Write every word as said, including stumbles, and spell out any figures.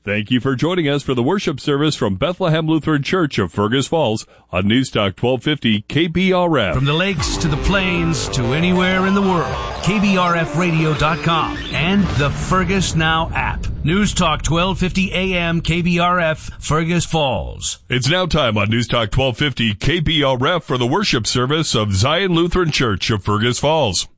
Thank you for joining us for the worship service from Bethlehem Lutheran Church of Fergus Falls on Newstalk twelve fifty K B R F. From the lakes to the plains to anywhere in the world, K B R F radio dot com and the Fergus Now app. Newstalk twelve fifty A M K B R F, Fergus Falls. It's now time on Newstalk twelve fifty K B R F for the worship service of Zion Lutheran Church of Fergus Falls.